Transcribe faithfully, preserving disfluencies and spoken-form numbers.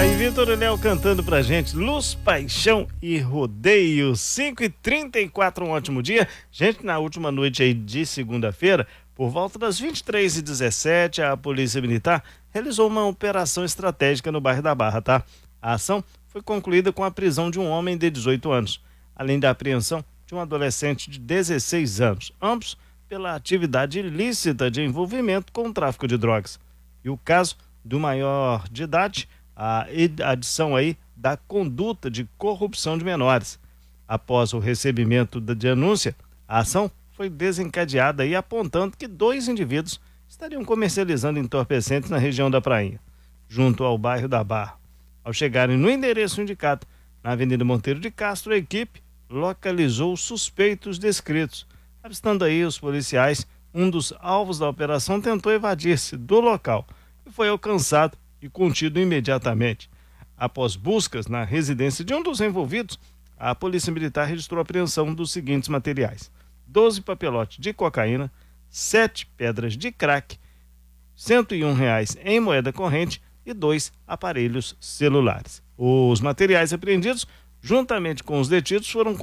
Aí Vitor e Léo cantando pra gente Luz, Paixão e Rodeio. Cinco e trinta e quatro, um ótimo dia. Gente, na última noite aí de segunda-feira, por volta das vinte e três e dezessete, a Polícia Militar realizou uma operação estratégica no bairro da Barra, tá? A ação foi concluída com a prisão de um homem de dezoito anos, além da apreensão de um adolescente de dezesseis anos, ambos pela atividade ilícita de envolvimento com o tráfico de drogas. E o caso do maior de idade, a adição aí da conduta de corrupção de menores. Após o recebimento da denúncia, a ação foi desencadeada aí apontando que dois indivíduos estariam comercializando entorpecentes na região da Prainha, junto ao bairro da Barra. Ao chegarem no endereço indicado, na Avenida Monteiro de Castro, a equipe localizou os suspeitos descritos. Avistando aí os policiais, um dos alvos da operação tentou evadir-se do local e foi alcançado e contido imediatamente. Após buscas na residência de um dos envolvidos, a Polícia Militar registrou a apreensão dos seguintes materiais: doze papelotes de cocaína, sete pedras de crack, cento e um reais em moeda corrente e dois aparelhos celulares. Os materiais apreendidos, juntamente com os detidos, foram